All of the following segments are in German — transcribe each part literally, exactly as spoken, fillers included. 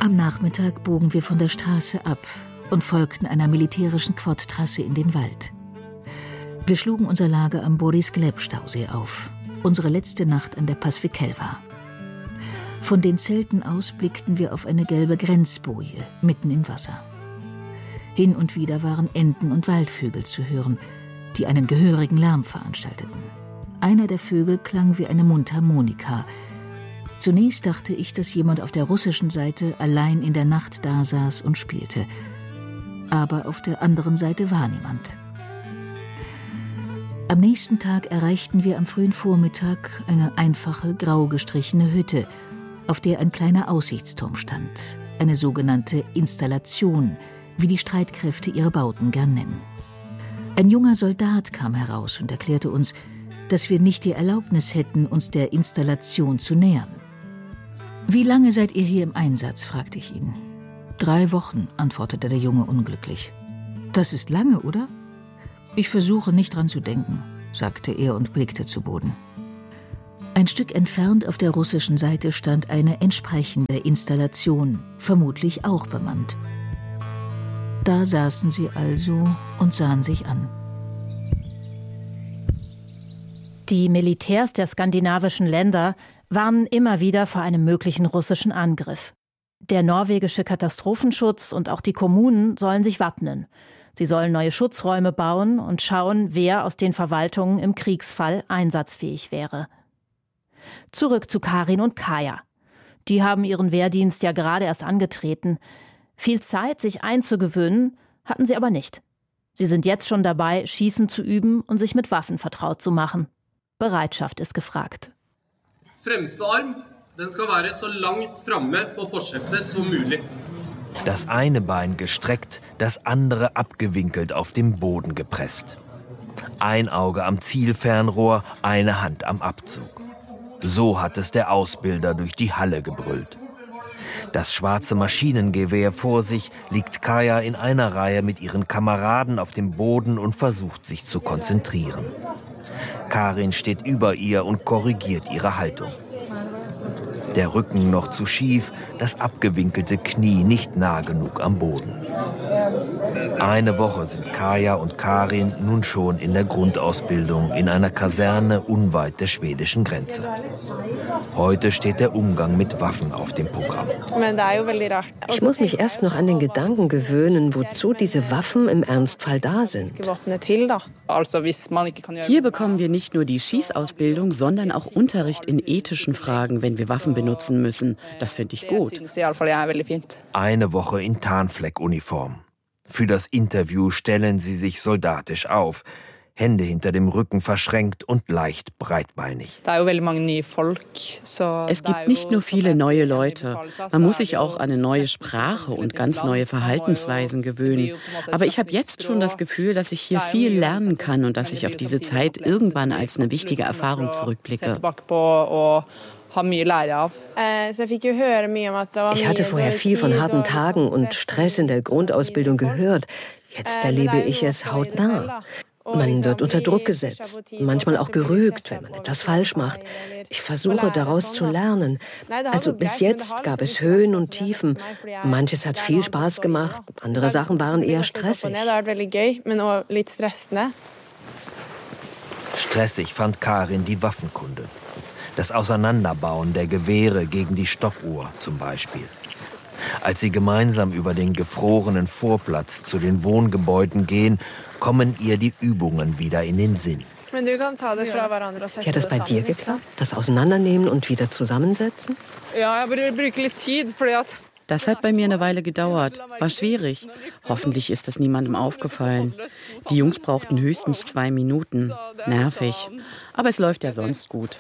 Am Nachmittag bogen wir von der Straße ab und folgten einer militärischen Quad-Trasse in den Wald. Wir schlugen unser Lager am Boris Gleb-Stausee auf, unsere letzte Nacht an der Pasvikelva. Von den Zelten aus blickten wir auf eine gelbe Grenzboje mitten im Wasser. Hin und wieder waren Enten und Waldvögel zu hören, die einen gehörigen Lärm veranstalteten. Einer der Vögel klang wie eine Mundharmonika. Zunächst dachte ich, dass jemand auf der russischen Seite allein in der Nacht dasaß und spielte. Aber auf der anderen Seite war niemand. Am nächsten Tag erreichten wir am frühen Vormittag eine einfache, grau gestrichene Hütte, auf der ein kleiner Aussichtsturm stand, eine sogenannte Installation, wie die Streitkräfte ihre Bauten gern nennen. Ein junger Soldat kam heraus und erklärte uns, dass wir nicht die Erlaubnis hätten, uns der Installation zu nähern. »Wie lange seid ihr hier im Einsatz?« fragte ich ihn. »Drei Wochen«, antwortete der Junge unglücklich. »Das ist lange, oder?« »Ich versuche nicht dran zu denken«, sagte er und blickte zu Boden. Ein Stück entfernt auf der russischen Seite stand eine entsprechende Installation, vermutlich auch bemannt. Da saßen sie also und sahen sich an. Die Militärs der skandinavischen Länder warnen immer wieder vor einem möglichen russischen Angriff. Der norwegische Katastrophenschutz und auch die Kommunen sollen sich wappnen. Sie sollen neue Schutzräume bauen und schauen, wer aus den Verwaltungen im Kriegsfall einsatzfähig wäre. Zurück zu Karin und Kaja. Die haben ihren Wehrdienst ja gerade erst angetreten. Viel Zeit, sich einzugewöhnen, hatten sie aber nicht. Sie sind jetzt schon dabei, Schießen zu üben und sich mit Waffen vertraut zu machen. Bereitschaft ist gefragt. Fremste Arm, den skal være så langt framme på forsetet som mulig. Das eine Bein gestreckt, das andere abgewinkelt auf dem Boden gepresst. Ein Auge am Zielfernrohr, eine Hand am Abzug. So hat es der Ausbilder durch die Halle gebrüllt. Das schwarze Maschinengewehr vor sich liegt Kaja in einer Reihe mit ihren Kameraden auf dem Boden und versucht sich zu konzentrieren. Karin steht über ihr und korrigiert ihre Haltung. Der Rücken noch zu schief, das abgewinkelte Knie nicht nah genug am Boden. Eine Woche sind Kaja und Karin nun schon in der Grundausbildung in einer Kaserne unweit der schwedischen Grenze. Heute steht der Umgang mit Waffen auf dem Programm. Ich muss mich erst noch an den Gedanken gewöhnen, wozu diese Waffen im Ernstfall da sind. Hier bekommen wir nicht nur die Schießausbildung, sondern auch Unterricht in ethischen Fragen, wenn wir Waffen benutzen müssen. Das finde ich gut. Eine Woche in Tarnfleckuniform. Für das Interview stellen sie sich soldatisch auf. Hände hinter dem Rücken verschränkt und leicht breitbeinig. Es gibt nicht nur viele neue Leute. Man muss sich auch an eine neue Sprache und ganz neue Verhaltensweisen gewöhnen. Aber ich habe jetzt schon das Gefühl, dass ich hier viel lernen kann und dass ich auf diese Zeit irgendwann als eine wichtige Erfahrung zurückblicke. Ich hatte vorher viel von harten Tagen und Stress in der Grundausbildung gehört. Jetzt erlebe ich es hautnah. Man wird unter Druck gesetzt, manchmal auch gerügt, wenn man etwas falsch macht. Ich versuche, daraus zu lernen. Also bis jetzt gab es Höhen und Tiefen. Manches hat viel Spaß gemacht, andere Sachen waren eher stressig. Stressig fand Karin die Waffenkunde. Das Auseinanderbauen der Gewehre gegen die Stoppuhr zum Beispiel. Als sie gemeinsam über den gefrorenen Vorplatz zu den Wohngebäuden gehen, kommen ihr die Übungen wieder in den Sinn. Hat das bei dir geklappt? Das Auseinandernehmen und wieder zusammensetzen? Das hat bei mir eine Weile gedauert. War schwierig. Hoffentlich ist das niemandem aufgefallen. Die Jungs brauchten höchstens zwei Minuten. Nervig. Aber es läuft ja sonst gut.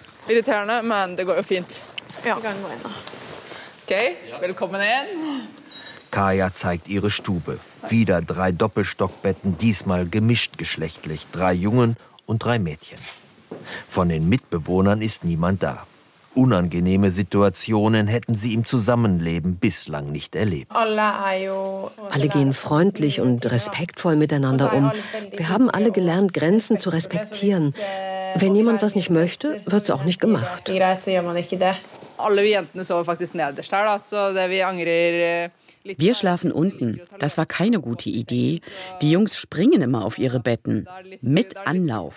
Okay, willkommen in. Kaja zeigt ihre Stube. Wieder drei Doppelstockbetten, diesmal gemischt geschlechtlich. Drei Jungen und drei Mädchen. Von den Mitbewohnern ist niemand da. Unangenehme Situationen hätten sie im Zusammenleben bislang nicht erlebt. Alle gehen freundlich und respektvoll miteinander um. Wir haben alle gelernt, Grenzen zu respektieren. Wenn jemand was nicht möchte, wird es auch nicht gemacht. Wir schlafen unten. Das war keine gute Idee. Die Jungs springen immer auf ihre Betten. Mit Anlauf.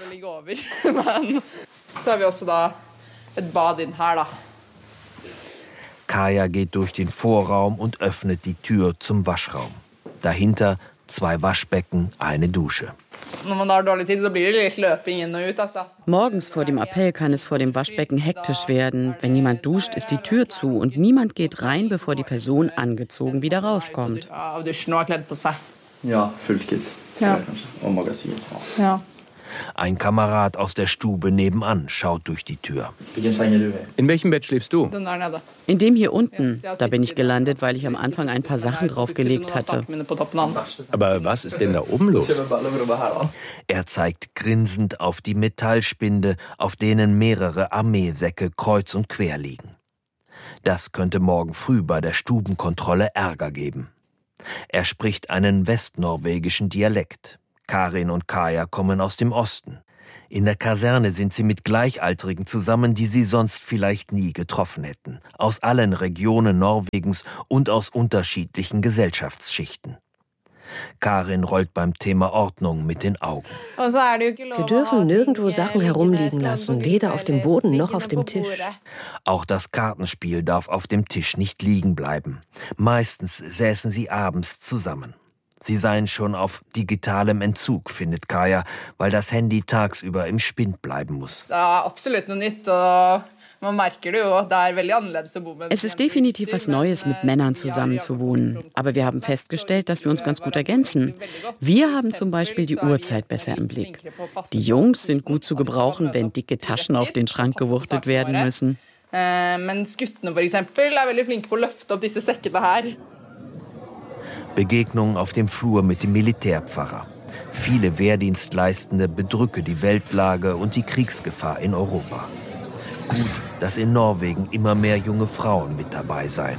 Kaya geht durch den Vorraum und öffnet die Tür zum Waschraum. Dahinter zwei Waschbecken, eine Dusche. Morgens vor dem Appell kann es vor dem Waschbecken hektisch werden. Wenn jemand duscht, ist die Tür zu und niemand geht rein, bevor die Person angezogen wieder rauskommt. Ja, Fullkit. Ja. Und Magasin. Ja. Ein Kamerad aus der Stube nebenan schaut durch die Tür. In welchem Bett schläfst du? In dem hier unten. Da bin ich gelandet, weil ich am Anfang ein paar Sachen draufgelegt hatte. Aber was ist denn da oben los? Er zeigt grinsend auf die Metallspinde, auf denen mehrere Armeesäcke kreuz und quer liegen. Das könnte morgen früh bei der Stubenkontrolle Ärger geben. Er spricht einen westnorwegischen Dialekt. Karin und Kaya kommen aus dem Osten. In der Kaserne sind sie mit Gleichaltrigen zusammen, die sie sonst vielleicht nie getroffen hätten. Aus allen Regionen Norwegens und aus unterschiedlichen Gesellschaftsschichten. Karin rollt beim Thema Ordnung mit den Augen. Wir dürfen nirgendwo Sachen herumliegen lassen, weder auf dem Boden noch auf dem Tisch. Auch das Kartenspiel darf auf dem Tisch nicht liegen bleiben. Meistens säßen sie abends zusammen. Sie seien schon auf digitalem Entzug, findet Kaya, weil das Handy tagsüber im Spind bleiben muss. Es ist definitiv was Neues, mit Männern zusammenzuwohnen. Aber wir haben festgestellt, dass wir uns ganz gut ergänzen. Wir haben zum Beispiel die Uhrzeit besser im Blick. Die Jungs sind gut zu gebrauchen, wenn dicke Taschen auf den Schrank gewuchtet werden müssen. Begegnungen auf dem Flur mit dem Militärpfarrer. Viele Wehrdienstleistende bedrücke die Weltlage und die Kriegsgefahr in Europa. Gut, dass in Norwegen immer mehr junge Frauen mit dabei seien.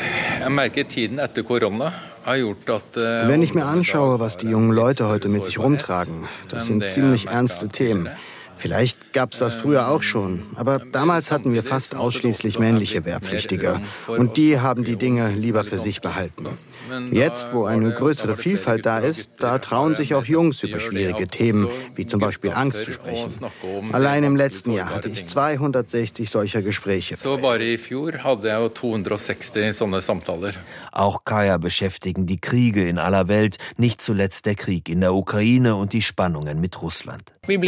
Wenn ich mir anschaue, was die jungen Leute heute mit sich rumtragen, das sind ziemlich ernste Themen. Vielleicht gab es das früher auch schon, aber damals hatten wir fast ausschließlich männliche Wehrpflichtige und die haben die Dinge lieber für sich behalten. Jetzt, wo eine größere Vielfalt da ist, da trauen sich auch Jungs über schwierige Themen, wie zum Beispiel Angst zu sprechen. Allein im letzten Jahr hatte ich zweihundertsechzig solcher Gespräche. Auch Kaya beschäftigen die Kriege in aller Welt, nicht zuletzt der Krieg in der Ukraine und die Spannungen mit Russland. Man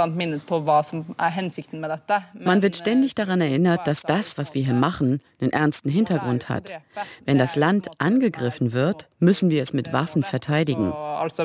wird ständig daran erinnert, dass das, was wir hier machen, einen ernsten Hintergrund hat. Wenn das Land angegriffen wird, müssen wir es mit Waffen verteidigen.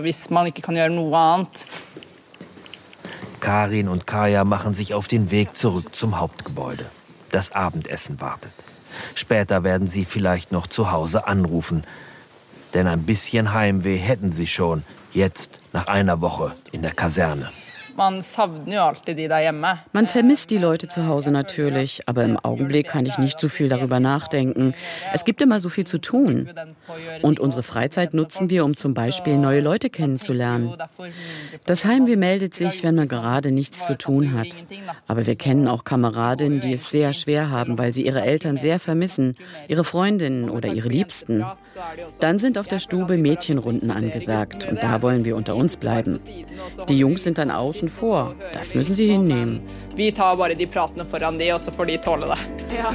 Karin und Kaya machen sich auf den Weg zurück zum Hauptgebäude. Das Abendessen wartet. Später werden sie vielleicht noch zu Hause anrufen. Denn ein bisschen Heimweh hätten sie schon, jetzt nach einer Woche in der Kaserne. Man vermisst die Leute zu Hause natürlich, aber im Augenblick kann ich nicht so viel darüber nachdenken. Es gibt immer so viel zu tun. Und unsere Freizeit nutzen wir, um zum Beispiel neue Leute kennenzulernen. Das Heimweh meldet sich, wenn man gerade nichts zu tun hat. Aber wir kennen auch Kameradinnen, die es sehr schwer haben, weil sie ihre Eltern sehr vermissen, ihre Freundinnen oder ihre Liebsten. Dann sind auf der Stube Mädchenrunden angesagt und da wollen wir unter uns bleiben. Die Jungs sind dann außen vor. Das müssen sie hinnehmen. Wir tar bare die pratene foran de, og så får de tåle det. Ja.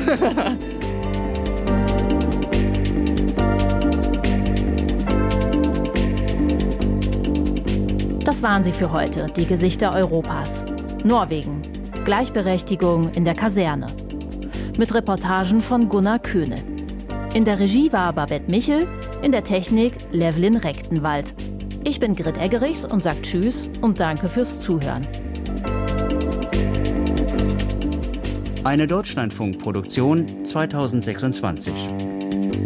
Das waren sie für heute, die Gesichter Europas. Norwegen. Gleichberechtigung in der Kaserne. Mit Reportagen von Gunnar Köhne. In der Regie war Babette Michel, in der Technik Levlin Rechtenwald. Ich bin Grit Eggerichs und sage Tschüss und danke fürs Zuhören. Eine Deutschlandfunk-Produktion zweitausendsechsundzwanzig.